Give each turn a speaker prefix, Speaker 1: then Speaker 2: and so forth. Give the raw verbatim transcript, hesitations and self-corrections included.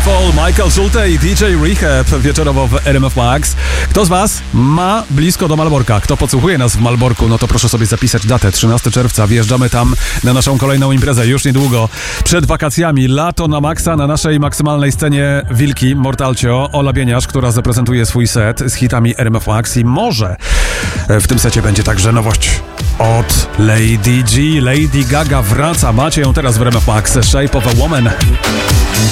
Speaker 1: Beautiful, Michael Schulte i D J Rehab wieczorowo w R M F Max. Kto z was ma blisko do Malborka? Kto podsłuchuje nas w Malborku? No to proszę sobie zapisać datę, trzynastego czerwca. Wjeżdżamy tam na naszą kolejną imprezę już niedługo. Przed wakacjami, lato na maksa na naszej maksymalnej scenie Wilki, Mortalcio, Ola Bieniasz, która zaprezentuje swój set z hitami R M F Max i może w tym secie będzie także nowość od Lady G. Lady Gaga wraca. Macie ją teraz w R M F Max. Shape of a Woman.